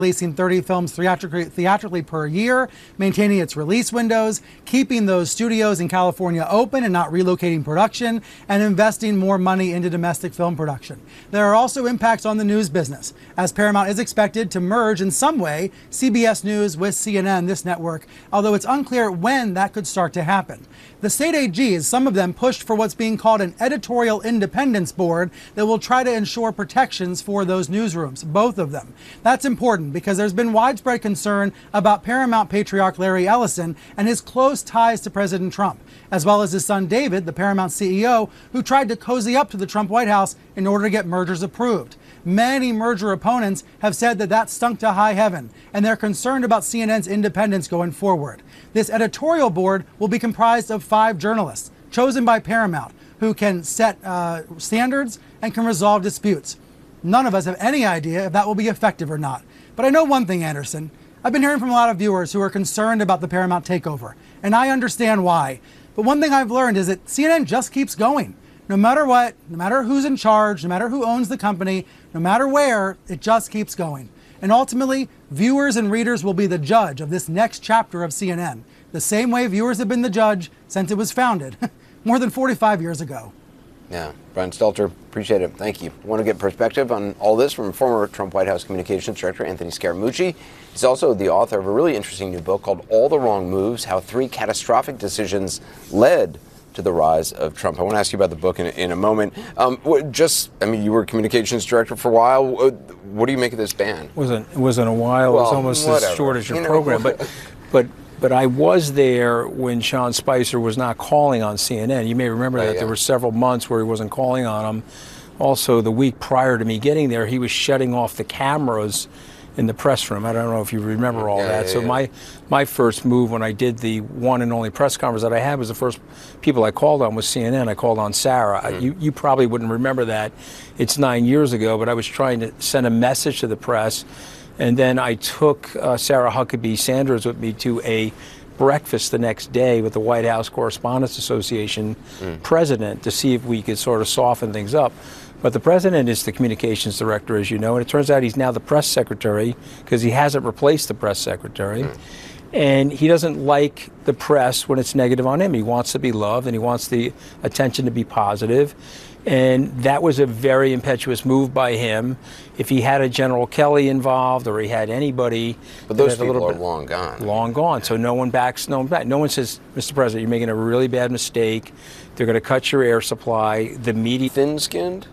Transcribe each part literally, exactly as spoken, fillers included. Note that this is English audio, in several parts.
releasing thirty films theatrically, theatrically per year, maintaining its release windows, keeping those studios in California open and not relocating production, and investing more money into domestic film production. There are also impacts on the news business, as Paramount is expected to merge in some way C B S News with C N N, this network, although it's unclear when that could start to happen. The state A Gs, some of them pushed for what's being called an editorial independence board that will try to ensure protections for those newsrooms, both of them. That's important because there's been widespread concern about Paramount patriarch Larry Ellison and his close ties to President Trump, as well as his son David, the Paramount C E O, who tried to cozy up to the Trump White House in order to get mergers approved. Many merger opponents have said that that stunk to high heaven, and they're concerned about C N N's independence going forward. This editorial board will be comprised of five journalists, chosen by Paramount, who can set uh, standards and can resolve disputes. None of us have any idea if that will be effective or not. But I know one thing, Anderson. I've been hearing from a lot of viewers who are concerned about the Paramount takeover, and I understand why. But one thing I've learned is that C N N just keeps going. No matter what, no matter who's in charge, no matter who owns the company, no matter where, it just keeps going. And ultimately, viewers and readers will be the judge of this next chapter of C N N, the same way viewers have been the judge since it was founded, more than forty-five years ago. Yeah, Brian Stelter, appreciate it. Thank you. Want to get perspective on all this from former Trump White House Communications Director Anthony Scaramucci. He's also the author of a really interesting new book called All the Wrong Moves, How Three Catastrophic Decisions Led to the Rise of Trump. I want to ask you about the book in, in a moment. Um, just, I mean, you were communications director for a while. What do you make of this ban? It wasn't, it wasn't a while. Well, it was almost whatever. as short as your you know? program. But, but, but I was there when Sean Spicer was not calling on C N N. You may remember Oh, that yeah. there were several months where he wasn't calling on them. Also, the week prior to me getting there, he was shutting off the cameras in the press room. I don't know if you remember all yeah, that. Yeah, so yeah. my my first move when I did the one and only press conference that I had was the first people I called on was C N N. I called on Sarah. Mm. You you probably wouldn't remember that. It's nine years ago, but I was trying to send a message to the press, and then I took uh, Sarah Huckabee Sanders with me to a breakfast the next day with the White House Correspondents Association mm. president to see if we could sort of soften things up. But the president is the communications director, as you know, and it turns out he's now the press secretary because he hasn't replaced the press secretary. Mm. And he doesn't like the press when it's negative on him. He wants to be loved and he wants the attention to be positive. And that was a very impetuous move by him. If he had a General Kelly involved or he had anybody. But those that had a people little are bit, long gone. Long gone. So no one backs no one back. No one says, Mister President, you're making a really bad mistake. They're going to cut your air supply. The media. Thin-skinned?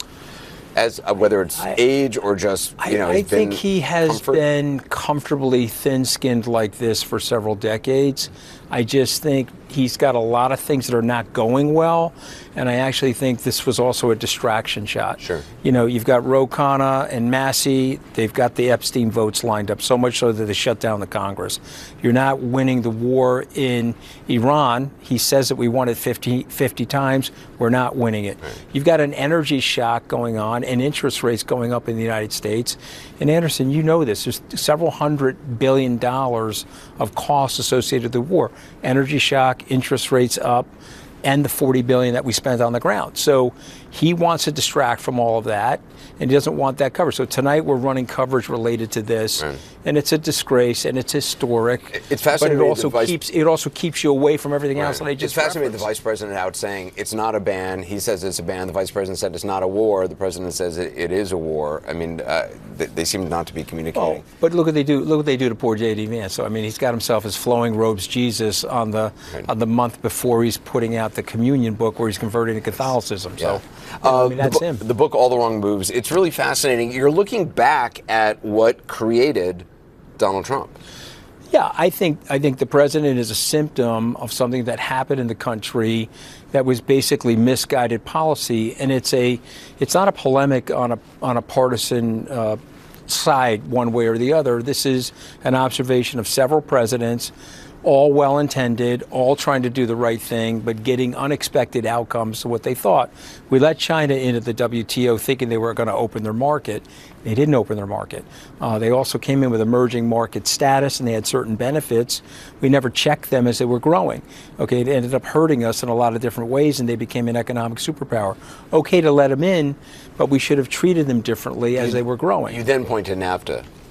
As uh, whether it's I, age or just, you know, I, I think been he has comfort? been comfortably thin-skinned like this for several decades. I just think he's got a lot of things that are not going well, and I actually think this was also a distraction shot. Sure. You know, you've got Ro Khanna and Massey. They've got the Epstein votes lined up, so much so that they shut down the Congress. You're not winning the war in Iran. He says that we won it fifty, fifty times. We're not winning it. Right. You've got an energy shock going on and interest rates going up in the United States. And Anderson, you know this. There's several hundred billion dollars of costs associated with the war. Energy shock, interest rates up, and the forty billion dollars that we spent on the ground. So he wants to distract from all of that, and he doesn't want that coverage. So tonight we're running coverage related to this, right. and it's a disgrace, and it's historic. It's fascinating. But it also vice... keeps it also keeps you away from everything right. else that I just It's fascinating. referenced. The vice president out saying it's not a ban. He says it's a ban. The vice president said it's not a war. The president says it, it is a war. I mean, uh, they, they seem not to be communicating. Oh, but look what they do. Look what they do to poor J D Vance. So I mean, he's got himself his flowing robes Jesus on the right. on the month before he's putting out the communion book where he's converting to Catholicism. So. Yeah. You know, uh, I mean, that's the, him. The book, All the Wrong Moves, it's really fascinating. You're looking back at what created Donald Trump. Yeah, I think I think the president is a symptom of something that happened in the country that was basically misguided policy, and it's a it's not a polemic on a on a partisan uh, side one way or the other. This is an observation of several presidents, all well-intended, all trying to do the right thing, but getting unexpected outcomes to what they thought. We let China into the W T O thinking they were going to open their market. They didn't open their market. Uh, they also came in with emerging market status, and they had certain benefits. We never checked them as they were growing. Okay, it ended up hurting us in a lot of different ways, and they became an economic superpower. Okay to let them in, but we should have treated them differently as you, they were growing. You then point to NAFTA